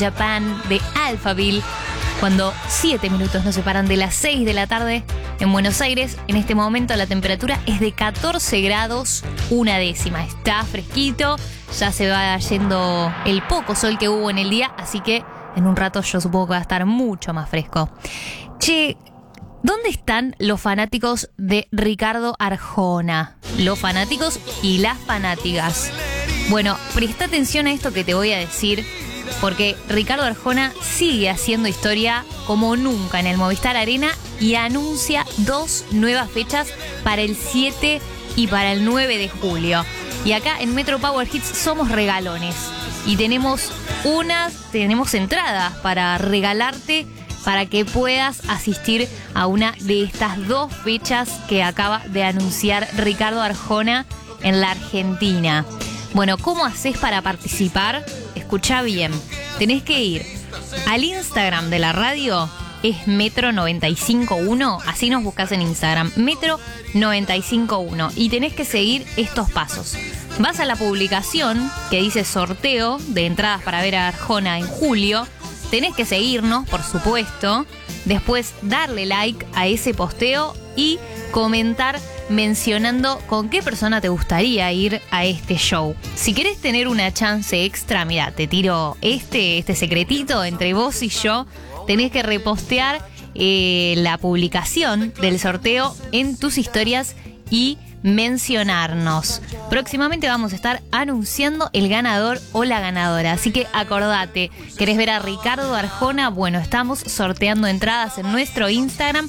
Japan de Alphaville, cuando 7 minutos nos separan de las 6 de la tarde en Buenos Aires. En este momento la temperatura es de 14 grados, una décima. Está fresquito, ya se va yendo el poco sol que hubo en el día, así que en un rato yo supongo que va a estar mucho más fresco. Che, ¿dónde están los fanáticos de Ricardo Arjona? Los fanáticos y las fanáticas. Bueno, presta atención a esto que te voy a decir, porque Ricardo Arjona sigue haciendo historia como nunca en el Movistar Arena y anuncia 2 nuevas fechas para el 7 y para el 9 de julio. Y acá en Metro Power Hits somos regalones y tenemos entradas para regalarte para que puedas asistir a una de estas 2 fechas que acaba de anunciar Ricardo Arjona en la Argentina. Bueno, ¿cómo haces para participar? Escuchá bien. Tenés que ir al Instagram de la radio, es Metro951, así nos buscas en Instagram, Metro951, y tenés que seguir estos pasos. Vas a la publicación que dice sorteo de entradas para ver a Arjona en julio. Tenés que seguirnos, por supuesto. Después darle like a ese posteo y comentar mencionando con qué persona te gustaría ir a este show. Si querés tener una chance extra, mira, te tiro este secretito entre vos y yo. Tenés que repostear la publicación del sorteo en tus historias y mencionarnos. Próximamente vamos a estar anunciando el ganador o la ganadora, así que acordate, ¿querés ver a Ricardo Arjona? Bueno, estamos sorteando entradas en nuestro Instagram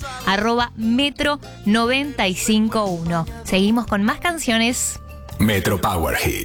@Metro951. Seguimos con más canciones. Metro Power Hits.